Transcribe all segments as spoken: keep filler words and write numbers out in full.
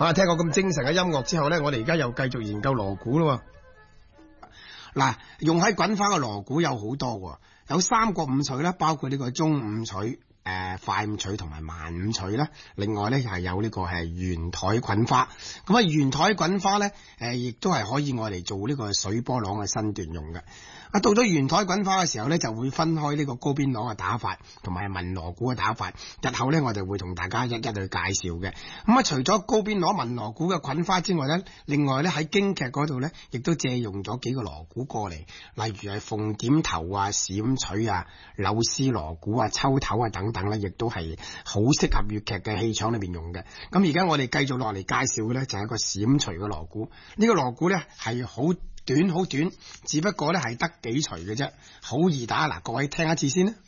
啊，聽過咁精神嘅音樂之後咧，我哋而家又繼續研究鑼鼓咯。 嗱，用喺滾花嘅鑼鼓有好多喎，有三個五錘啦，包括呢個中五錘、誒快五錘同埋慢五錘啦。另外咧係有呢個係圓台滾花。咁啊圓台滾花咧，誒亦都係可以我嚟做呢個水波浪嘅身段用嘅。啊，到咗圓台滾花嘅時候咧，就會分開呢個高邊鑼嘅打法同埋民鑼鼓嘅打法。日後咧，我哋會同大家一一去介紹嘅。咁啊，除咗高邊鑼民鑼鼓嘅滾花之外咧，另外咧喺京劇嗰度咧，亦都借用咗幾個鑼鼓過嚟，例如係鳳點頭啊、閃錘啊、柳絲鑼鼓啊、抽頭啊等等咧，亦都係好適合粵劇嘅戲場裏邊用嘅。咁而家我哋繼續落嚟介紹嘅咧，就係一個閃錘嘅鑼鼓。呢個鑼鼓咧係好短好短，只不過咧係得幾錘嘅啫，好易打。嗱，各位聽一次先啦。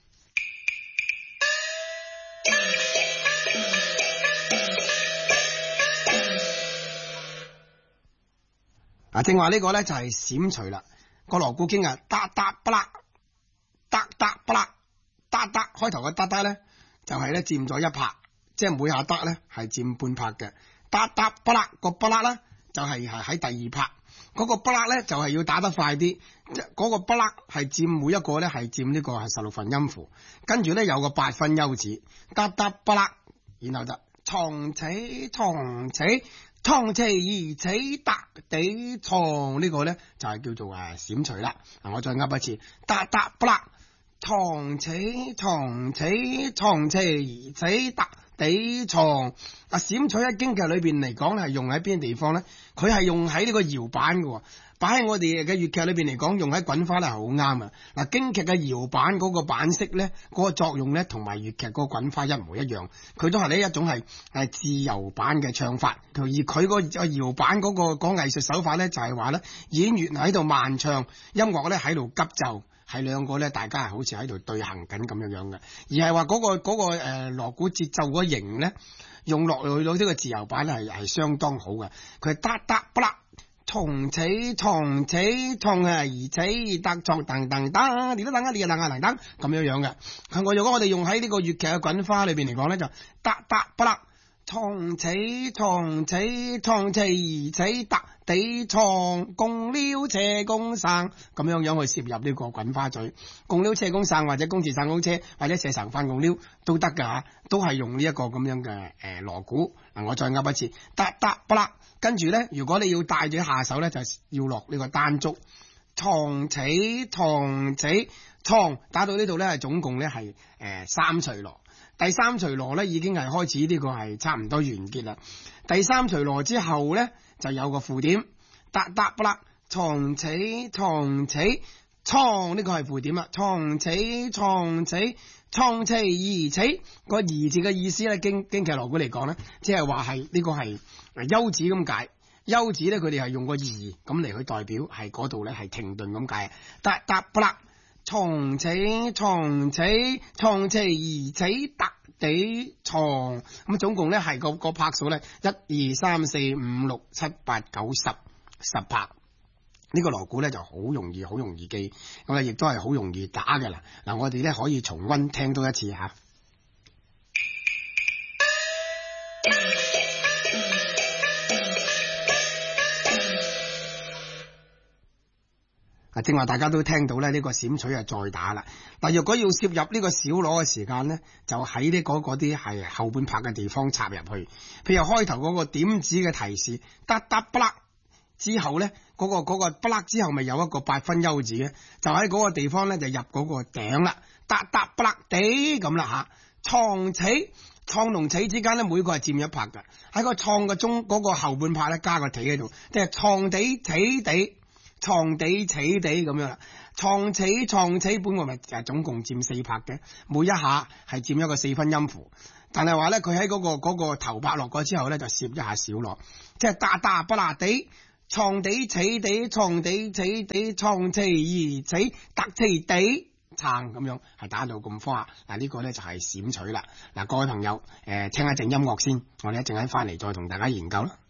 啊，正話呢個咧就係閃錘啦。個鑼鼓經啊，嗒嗒不啦，嗒嗒不啦，嗒嗒，開頭嘅嗒嗒咧就係咧佔咗一拍，即係每下嗒咧係佔半拍嘅。嗒嗒不啦個不啦咧就係係喺第二拍。嗰個不啦咧就係要打得快啲，嗰個不啦係佔每一個咧係佔呢個係十六分音符，跟住咧有個八分休止，嗒嗒不啦，然後就床起床起床起而起嗒地床，呢個咧就係叫做誒閃錘啦。嗱，我再噏一次，嗒嗒不啦，床起床起床起而起嗒地床。嗱，閃錘喺京劇裏邊嚟講係用喺邊地方咧？佢係用喺呢個搖板嘅，擺喺我哋嘅粵劇裏邊嚟講，用喺滾花咧係好啱啊！嗱，京劇嘅搖板嗰個板式咧，嗰、嗰個作用咧，同埋粵劇嗰個滾花一模一樣，佢都係呢一種係係自由版嘅唱法。而佢個搖板嗰、嗰個講藝術手法咧，就係話咧演員喺度慢唱，音樂咧喺度急奏。係兩個咧，大家係好似喺度對行緊咁樣樣嘅，而係話嗰個嗰、嗰個誒鑼鼓節奏嗰型咧，用落去到呢個自由版咧係係相當好嘅。佢係嗒嗒不啦，重起重起重啊，而起得作噔噔噔，你都等啊，你又等啊，噔噔咁樣樣嘅。佢我如果我哋用喺呢個粵劇嘅滾花裏邊嚟講咧，就嗒嗒不啦，重起重起重起而起得地床，共撩斜共生咁樣樣去攝入呢個滾花嘴，共撩斜共生或者公字散公車或者射成翻共撩都得噶吓，都係用呢一個咁樣嘅誒鑼鼓。嗱，我再噏一次，嗒嗒不啦，跟住咧，如果你要帶住下手咧，就要落呢個單足，床起床起床，打到呢度咧係總共咧係誒三錘鑼。第三錘鑼咧已經係開始呢個係差唔多完結啦。第三錘鑼之後咧就有個附點，嗒嗒不啦，床起床起床，呢個係附點啦。床起床起床起而起，個而字嘅意思咧，京京劇鑼鼓嚟講咧，即係話係呢個係休止咁解。休止咧，佢哋係用個而咁嚟去代表係嗰度咧係停頓咁解。嗒嗒不啦，床起床起床起而起嗒地床，咁總共咧係個個拍數咧一二三四五六七八九十十拍。呢個鑼鼓咧就好容易好容易記，咁啊亦都係好容易打嘅啦。嗱，我哋咧可以重溫聽多一次吓。正話大家都聽到咧，呢個閃錘啊再打啦。嗱，若果要攝入呢個小鑼嘅時間咧，就喺呢嗰啲係後半拍嘅地方插入去。譬如開頭嗰個點子嘅提示，嗒嗒不啦之後咧，嗰、嗰個、嗰個不啦之後咪有一個八分休止嘅，就喺嗰個地方咧就入嗰個頂啦，嗒嗒不啦地咁啦吓。創起創同起之間咧，每個係佔一拍嘅。喺個創嘅中嗰、嗰個後半拍咧加個起喺度，即係創地起地。創地起地咁樣啦，創起創起本來咪就係總共佔四拍嘅，每一下係佔一個四分音符。但係話咧，佢喺嗰個嗰、嗰個頭拍落過之後咧，就攝一下小鑼，即係嗒嗒不啦地，創地起地，創地起地，創起而起，得起地撐咁樣，係打到咁花。嗱，呢個咧就係閃錘啦。嗱，各位朋友，誒、呃，聽一陣音樂先，我哋一陣間翻嚟再同大家研究啦。